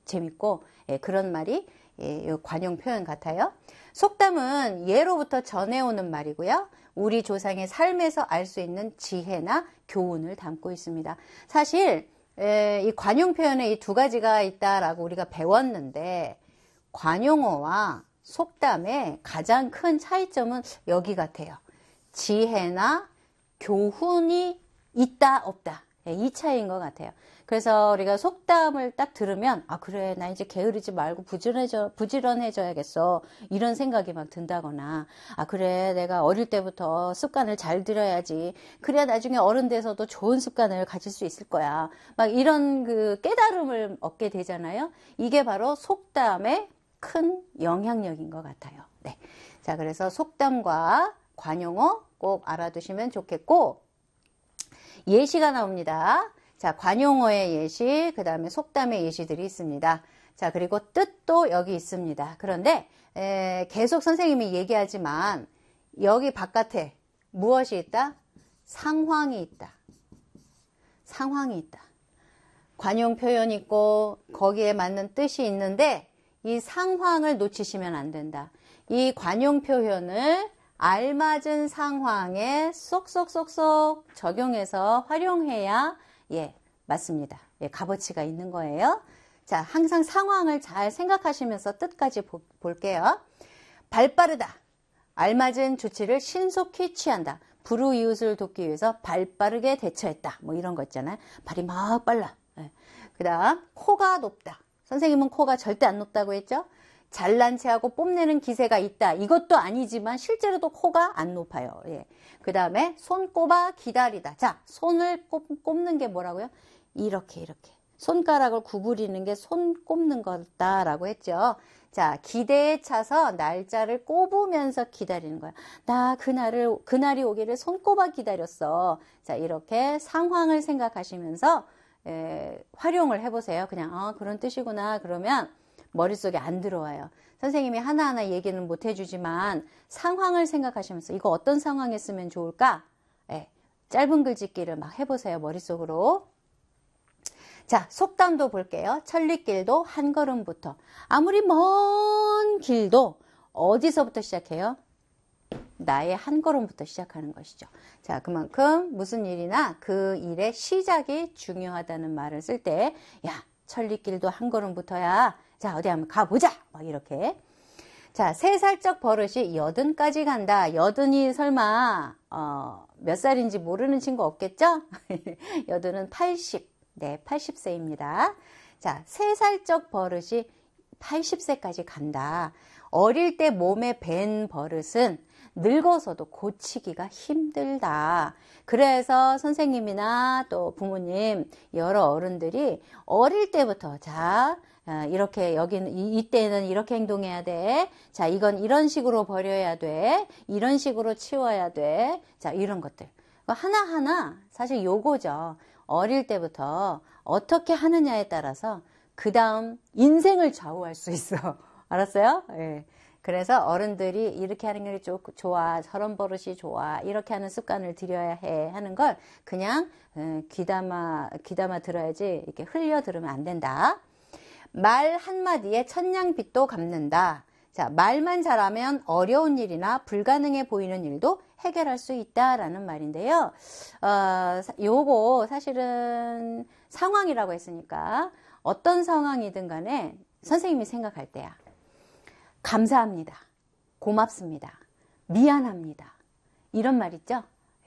재밌고 그런 말이 관용 표현 같아요. 속담은 예로부터 전해오는 말이고요. 우리 조상의 삶에서 알 수 있는 지혜나 교훈을 담고 있습니다. 사실 이 관용 표현에 이 두 가지가 있다라고 우리가 배웠는데 관용어와 속담의 가장 큰 차이점은 여기 같아요. 지혜나 교훈이 있다 없다 이 차이인 것 같아요. 그래서 우리가 속담을 딱 들으면 아 그래 나 이제 게으르지 말고 부지런해져야겠어 이런 생각이 막 든다거나 아 그래 내가 어릴 때부터 습관을 잘 들여야지 그래야 나중에 어른 돼서도 좋은 습관을 가질 수 있을 거야 막 이런 그 깨달음을 얻게 되잖아요. 이게 바로 속담의 큰 영향력인 것 같아요. 네. 자 그래서 속담과 관용어 꼭 알아두시면 좋겠고 예시가 나옵니다. 자, 관용어의 예시, 그 다음에 속담의 예시들이 있습니다. 자, 그리고 뜻도 여기 있습니다. 그런데 계속 선생님이 얘기하지만 여기 바깥에 무엇이 있다? 상황이 있다. 상황이 있다. 관용 표현이 있고 거기에 맞는 뜻이 있는데 이 상황을 놓치시면 안 된다. 이 관용 표현을 알맞은 상황에 쏙쏙쏙쏙 적용해서 활용해야 맞습니다. 값어치가 있는 거예요. 자, 항상 상황을 잘 생각하시면서 뜻까지 볼게요. 발빠르다. 알맞은 조치를 신속히 취한다. 불우이웃을 돕기 위해서 발빠르게 대처했다. 뭐 이런 거 있잖아요. 발이 막 빨라. 그 다음 코가 높다. 선생님은 코가 절대 안 높다고 했죠? 잘난 체하고 뽐내는 기세가 있다. 이것도 아니지만 실제로도 코가 안 높아요. 그 다음에 손꼽아 기다리다. 자, 손을 꼽는 게 뭐라고요? 이렇게 손가락을 구부리는 게 손 꼽는 거다라고 했죠. 자, 기대에 차서 날짜를 꼽으면서 기다리는 거야. 나 그날이 오기를 손꼽아 기다렸어. 자, 이렇게 상황을 생각하시면서 활용을 해보세요. 그냥 그런 뜻이구나. 그러면 머릿속에 안 들어와요. 선생님이 하나하나 얘기는 못 해주지만 상황을 생각하시면서 이거 어떤 상황에 쓰면 좋을까? 짧은 글짓기를 막 해보세요. 머릿속으로. 자, 속담도 볼게요. 천리길도 한 걸음부터. 아무리 먼 길도 어디서부터 시작해요? 나의 한 걸음부터 시작하는 것이죠. 자, 그만큼 무슨 일이나 그 일의 시작이 중요하다는 말을 쓸 때, 야, 천리길도 한 걸음부터야. 자, 어디 한번 가보자. 막 이렇게. 자, 3살적 버릇이 80까지 간다. 80이 설마 몇 살인지 모르는 친구 없겠죠? 80은 80. 네, 80세입니다. 자, 3살적 버릇이 80세까지 간다. 어릴 때 몸에 밴 버릇은 늙어서도 고치기가 힘들다. 그래서 선생님이나 또 부모님, 여러 어른들이 어릴 때부터 자, 이렇게 여기는 이때는 이렇게 행동해야 돼. 자, 이건 이런 식으로 버려야 돼. 이런 식으로 치워야 돼. 자, 이런 것들. 하나하나 사실 요거죠. 어릴 때부터 어떻게 하느냐에 따라서 그 다음 인생을 좌우할 수 있어. 알았어요? 예. 그래서 어른들이 이렇게 하는 게 좋아, 저런 버릇이 좋아, 이렇게 하는 습관을 들여야 해 하는 걸 그냥 귀담아 들어야지 이렇게 흘려 들으면 안 된다. 말 한마디에 천냥빚도 갚는다. 자, 말만 잘하면 어려운 일이나 불가능해 보이는 일도 해결할 수 있다라는 말인데요. 요거 사실은 상황이라고 했으니까 어떤 상황이든 간에 선생님이 생각할 때야. 감사합니다. 고맙습니다. 미안합니다. 이런 말 있죠?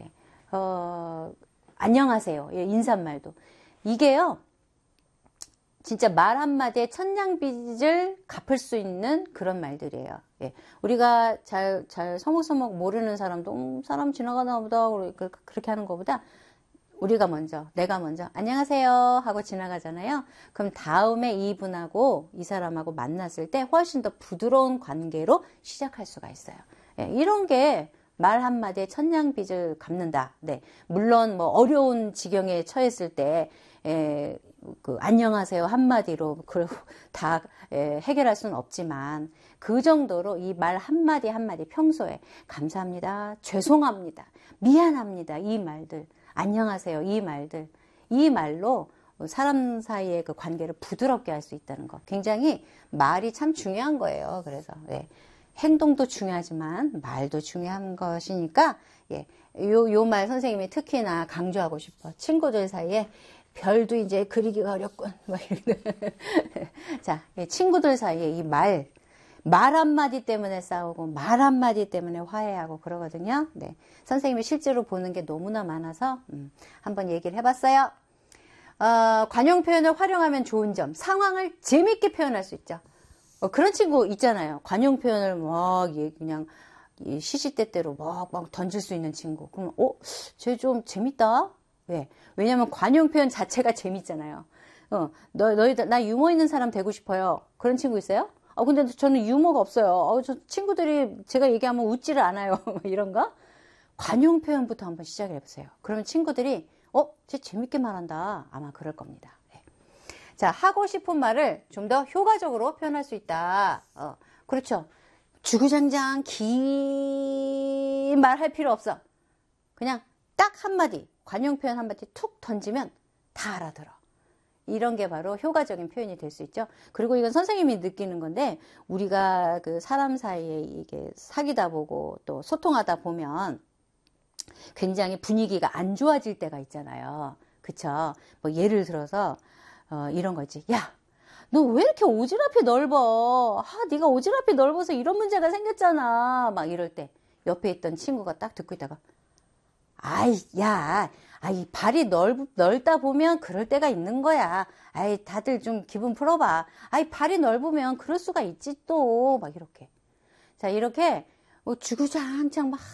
안녕하세요. 인사말도. 이게요. 진짜 말 한마디에 천냥빚을 갚을 수 있는 그런 말들이에요. 우리가 잘 서먹서먹 모르는 사람도 사람 지나가나 보다 그렇게 하는 것보다 내가 먼저 안녕하세요 하고 지나가잖아요. 그럼 다음에 이분하고 이 사람하고 만났을 때 훨씬 더 부드러운 관계로 시작할 수가 있어요. 이런 게 말 한마디에 천냥빚을 갚는다. 네. 물론 뭐 어려운 지경에 처했을 때 안녕하세요 한마디로 다 해결할 수는 없지만 그 정도로 이 말 한마디 평소에 감사합니다, 죄송합니다, 미안합니다 이 말들, 안녕하세요 이 말들, 이 말로 사람 사이의 그 관계를 부드럽게 할 수 있다는 거. 굉장히 말이 참 중요한 거예요. 그래서 예, 행동도 중요하지만 말도 중요한 것이니까 예, 요 말 선생님이 특히나 강조하고 싶어. 친구들 사이에 별도 이제 그리기가 어렵군. 막 자, 친구들 사이에 이 말 한마디 때문에 싸우고 말 한마디 때문에 화해하고 그러거든요. 네, 선생님이 실제로 보는 게 너무나 많아서 한번 얘기를 해봤어요. 관용 표현을 활용하면 좋은 점, 상황을 재밌게 표현할 수 있죠. 그런 친구 있잖아요. 관용 표현을 막 그냥 시시때때로 막 던질 수 있는 친구. 그러면 쟤 좀 재밌다. 왜? 왜냐면 관용 표현 자체가 재밌잖아요. 나 유머 있는 사람 되고 싶어요. 그런 친구 있어요? 근데 저는 유머가 없어요. 저 친구들이 제가 얘기하면 웃지를 않아요. 이런 거? 관용 표현부터 한번 시작을 해보세요. 그러면 친구들이 쟤 재밌게 말한다. 아마 그럴 겁니다. 네. 자, 하고 싶은 말을 좀 더 효과적으로 표현할 수 있다. 그렇죠. 주구장창 긴 말 할 필요 없어. 그냥 딱 한마디, 관용 표현 한마디 툭 던지면 다 알아들어. 이런 게 바로 효과적인 표현이 될 수 있죠. 그리고 이건 선생님이 느끼는 건데, 우리가 그 사람 사이에 이게 사귀다 보고 또 소통하다 보면 굉장히 분위기가 안 좋아질 때가 있잖아요. 그쵸? 뭐 예를 들어서 이런 거 있지. 야, 너 왜 이렇게 오지랖이 넓어? 네가 오지랖이 넓어서 이런 문제가 생겼잖아. 막 이럴 때 옆에 있던 친구가 딱 듣고 있다가 발이 넓다 보면 그럴 때가 있는 거야. 다들 좀 기분 풀어봐. 발이 넓으면 그럴 수가 있지 또. 막 이렇게. 자, 이렇게 주구장창 막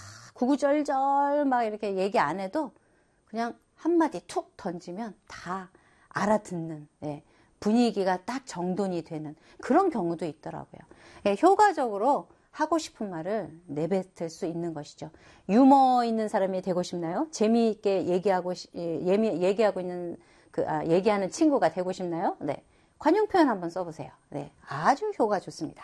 구구절절 막 이렇게 얘기 안 해도 그냥 한마디 툭 던지면 다 알아듣는, 예, 분위기가 딱 정돈이 되는 그런 경우도 있더라고요. 예, 효과적으로 하고 싶은 말을 내뱉을 수 있는 것이죠. 유머 있는 사람이 되고 싶나요? 재미있게 얘기하고 있는 얘기하는 친구가 되고 싶나요? 네, 관용 표현 한번 써보세요. 네, 아주 효과 좋습니다.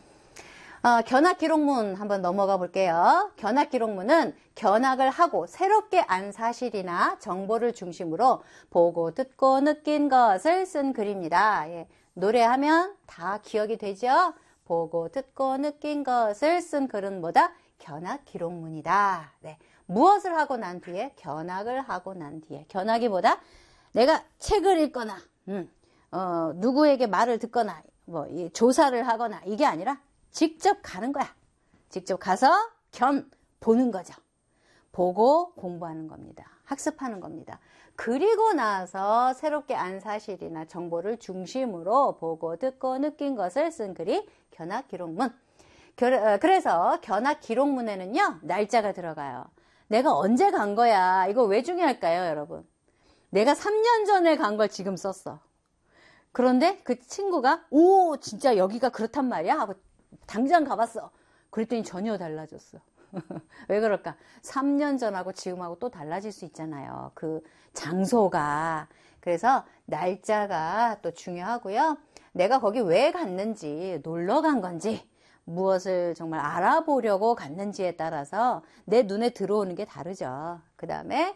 견학 기록문 한번 넘어가 볼게요. 견학 기록문은 견학을 하고 새롭게 안 사실이나 정보를 중심으로 보고 듣고 느낀 것을 쓴 글입니다. 예, 노래하면 다 기억이 되죠? 보고 듣고 느낀 것을 쓴 글은 뭐다? 견학 기록문이다. 네, 무엇을 하고 난 뒤에? 견학을 하고 난 뒤에. 견학이 뭐다? 내가 책을 읽거나 누구에게 말을 듣거나 조사를 하거나 이게 아니라 직접 가는 거야. 직접 가서 보는 거죠. 보고 공부하는 겁니다. 학습하는 겁니다. 그리고 나서 새롭게 안 사실이나 정보를 중심으로 보고 듣고 느낀 것을 쓴 글이 견학 기록문. 그래서 견학 기록문에는요, 날짜가 들어가요. 내가 언제 간 거야? 이거 왜 중요할까요, 여러분? 내가 3년 전에 간 걸 지금 썼어. 그런데 그 친구가 진짜 여기가 그렇단 말이야? 하고 당장 가봤어. 그랬더니 전혀 달라졌어. 왜 그럴까? 3년 전하고 지금하고 또 달라질 수 있잖아요. 그 장소가. 그래서 날짜가 또 중요하고요. 내가 거기 왜 갔는지, 놀러 간 건지, 무엇을 정말 알아보려고 갔는지에 따라서 내 눈에 들어오는 게 다르죠. 그 다음에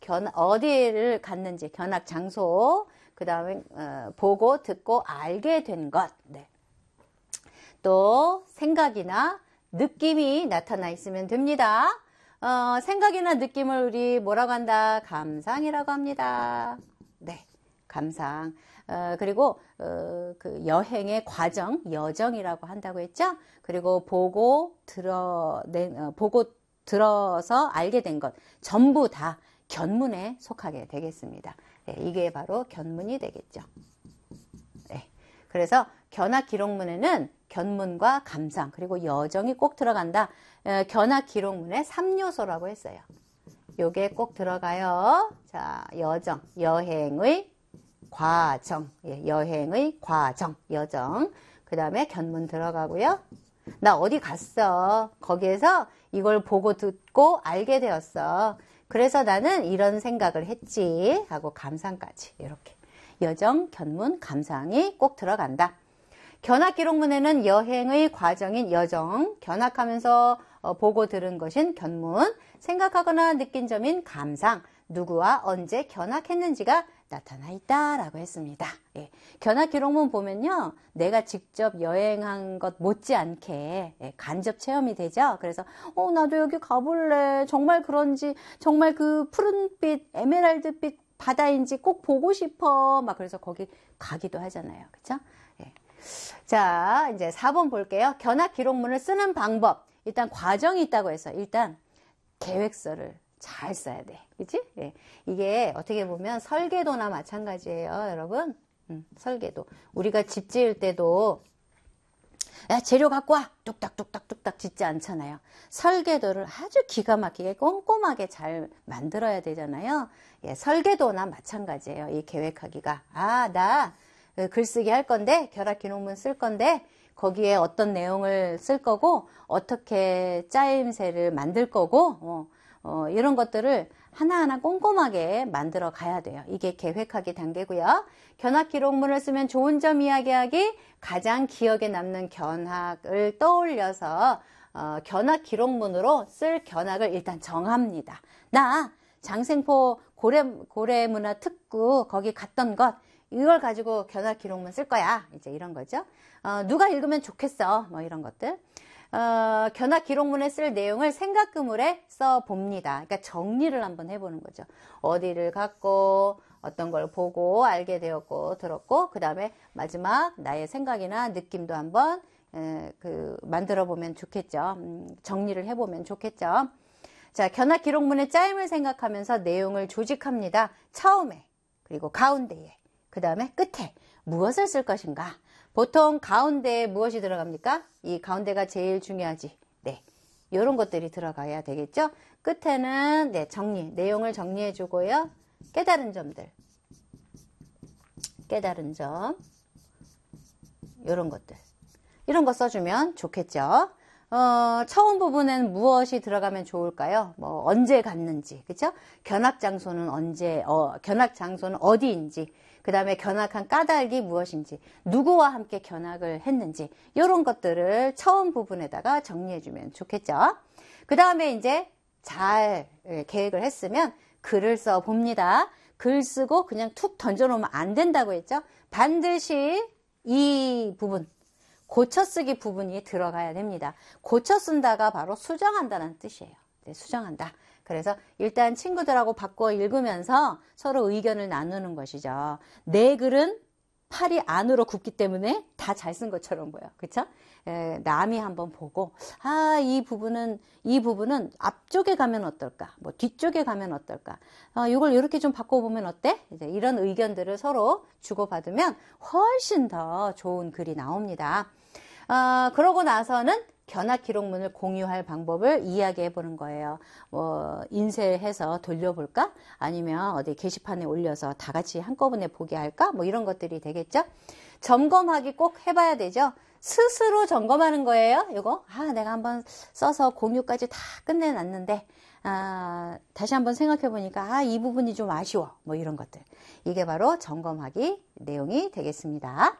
어디를 갔는지, 견학 장소, 그 다음에 보고 듣고 알게 된 것. 네. 또 생각이나 느낌이 나타나 있으면 됩니다. 생각이나 느낌을 우리 뭐라고 한다? 감상이라고 합니다. 네, 감상. 그리고 그 여행의 과정, 여정이라고 한다고 했죠. 그리고 보고 들어서 알게 된 것 전부 다 견문에 속하게 되겠습니다. 네, 이게 바로 견문이 되겠죠. 네, 그래서 견학 기록문에는 견문과 감상 그리고 여정이 꼭 들어간다. 견학 기록문의 3요소라고 했어요. 요게 꼭 들어가요. 자, 여정, 여행의 과정, 여행의 과정, 여정. 그 다음에 견문 들어가고요. 나 어디 갔어. 거기에서 이걸 보고 듣고 알게 되었어. 그래서 나는 이런 생각을 했지. 하고 감상까지 이렇게. 여정, 견문, 감상이 꼭 들어간다. 견학 기록문에는 여행의 과정인 여정, 견학하면서 보고 들은 것인 견문, 생각하거나 느낀 점인 감상, 누구와 언제 견학했는지가 나타나 있다라고 했습니다. 예, 견학 기록문 보면요, 내가 직접 여행한 것 못지않게 간접 체험이 되죠. 그래서 나도 여기 가볼래. 정말 그런지, 정말 그 푸른빛, 에메랄드빛 바다인지 꼭 보고 싶어. 막 그래서 거기 가기도 하잖아요. 그렇죠? 예. 자, 이제 4번 볼게요. 견학 기록문을 쓰는 방법. 일단 과정이 있다고 해서 일단 계획서를 잘 써야 돼. 그치? 예. 이게 어떻게 보면 설계도나 마찬가지예요, 여러분. 설계도. 우리가 집 지을 때도 야, 재료 갖고 와! 뚝딱뚝딱뚝딱 짓지 않잖아요. 설계도를 아주 기가 막히게 꼼꼼하게 잘 만들어야 되잖아요. 예, 설계도나 마찬가지예요. 이 계획하기가. 나 글쓰기 할 건데, 결합 기록문 쓸 건데, 거기에 어떤 내용을 쓸 거고, 어떻게 짜임새를 만들 거고, 이런 것들을 하나하나 꼼꼼하게 만들어 가야 돼요. 이게 계획하기 단계고요. 견학 기록문을 쓰면 좋은 점 이야기하기, 가장 기억에 남는 견학을 떠올려서 견학 기록문으로 쓸 견학을 일단 정합니다. 나 장생포 고래문화특구 거기 갔던 것, 이걸 가지고 견학 기록문 쓸 거야. 이제 이런 거죠. 누가 읽으면 좋겠어. 뭐 이런 것들. 견학 기록문에 쓸 내용을 생각그물에 써 봅니다. 그러니까 정리를 한번 해보는 거죠. 어디를 갔고, 어떤 걸 보고, 알게 되었고, 들었고, 그 다음에 마지막 나의 생각이나 느낌도 한번 만들어 보면 좋겠죠. 정리를 해보면 좋겠죠. 자, 견학 기록문의 짜임을 생각하면서 내용을 조직합니다. 처음에, 그리고 가운데에, 그 다음에 끝에 무엇을 쓸 것인가. 보통 가운데에 무엇이 들어갑니까? 이 가운데가 제일 중요하지. 네, 이런 것들이 들어가야 되겠죠. 끝에는 정리, 내용을 정리해 주고요. 깨달은 점들, 깨달은 점, 이런 것들, 이런 거 써주면 좋겠죠. 처음 부분에는 무엇이 들어가면 좋을까요? 뭐 언제 갔는지, 그렇죠? 견학 장소는 언제, 견학 장소는 어디인지, 그 다음에 견학한 까닭이 무엇인지, 누구와 함께 견학을 했는지, 이런 것들을 처음 부분에다가 정리해주면 좋겠죠. 그 다음에 이제 잘 계획을 했으면 글을 써 봅니다. 글 쓰고 그냥 툭 던져놓으면 안 된다고 했죠. 반드시 이 부분, 고쳐쓰기 부분이 들어가야 됩니다. 고쳐 쓴다가 바로 수정한다는 뜻이에요. 네, 수정한다. 그래서 일단 친구들하고 바꿔 읽으면서 서로 의견을 나누는 것이죠. 내 글은 팔이 안으로 굽기 때문에 다 잘 쓴 것처럼 보여. 그쵸? 남이 한번 보고, 이 부분은 앞쪽에 가면 어떨까? 뭐 뒤쪽에 가면 어떨까? 이걸 이렇게 좀 바꿔보면 어때? 이제 이런 의견들을 서로 주고받으면 훨씬 더 좋은 글이 나옵니다. 그러고 나서는 견학 기록문을 공유할 방법을 이야기해 보는 거예요. 뭐 인쇄해서 돌려볼까? 아니면 어디 게시판에 올려서 다 같이 한꺼번에 보게 할까? 뭐 이런 것들이 되겠죠. 점검하기 꼭 해봐야 되죠. 스스로 점검하는 거예요. 이거 내가 한번 써서 공유까지 다 끝내놨는데 다시 한번 생각해 보니까 이 부분이 좀 아쉬워. 뭐 이런 것들. 이게 바로 점검하기 내용이 되겠습니다.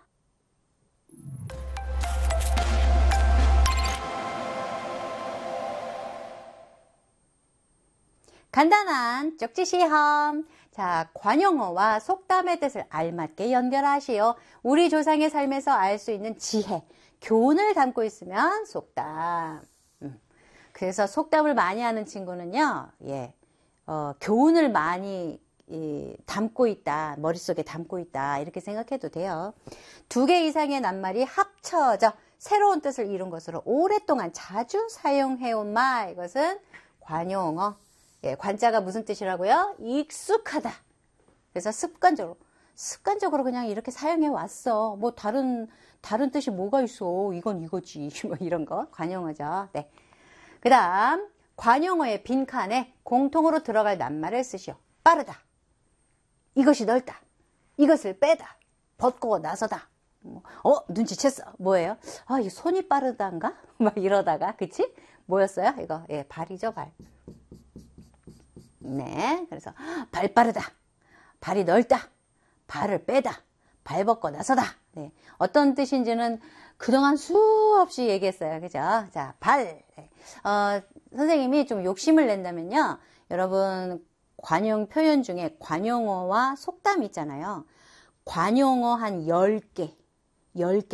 간단한 쪽지 시험. 자, 관용어와 속담의 뜻을 알맞게 연결하시오. 우리 조상의 삶에서 알 수 있는 지혜, 교훈을 담고 있으면 속담. 그래서 속담을 많이 하는 친구는요, 교훈을 많이 담고 있다, 머릿속에 담고 있다, 이렇게 생각해도 돼요. 2개 이상의 낱말이 합쳐져 새로운 뜻을 이룬 것으로 오랫동안 자주 사용해온 말, 이것은 관용어. 관자가 무슨 뜻이라고요? 익숙하다. 그래서 습관적으로 그냥 이렇게 사용해 왔어. 뭐 다른 뜻이 뭐가 있어? 이건 이거지. 뭐 이런 거 관용어죠. 네. 그다음 관용어의 빈칸에 공통으로 들어갈 낱말을 쓰시오. 빠르다. 이것이 넓다. 이것을 빼다. 벗고 나서다. 눈치챘어. 뭐예요? 이 손이 빠르단가? 막 이러다가, 그치? 뭐였어요? 이거, 발이죠, 발. 네, 그래서 발 빠르다, 발이 넓다, 발을 빼다, 발 벗고 나서다. 네, 어떤 뜻인지는 그동안 수없이 얘기했어요. 그죠? 자, 발. 선생님이 좀 욕심을 낸다면요, 여러분 관용 표현 중에 관용어와 속담 있잖아요. 관용어 한 10개